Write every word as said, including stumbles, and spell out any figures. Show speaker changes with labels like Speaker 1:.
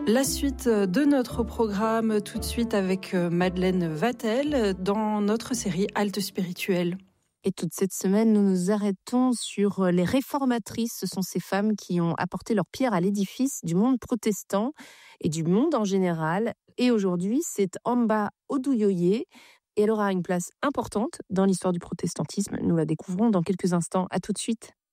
Speaker 1: La suite de notre programme tout de suite avec Madeleine Vatel dans notre série Halte spirituelle.
Speaker 2: Et toute cette semaine, nous nous arrêtons sur les réformatrices. Ce sont ces femmes qui ont apporté leur pierre à l'édifice du monde protestant et du monde en général. Et aujourd'hui, c'est Amba Oduyoye. Et elle aura une place importante dans l'histoire du protestantisme. Nous la découvrons dans quelques instants. À tout de suite.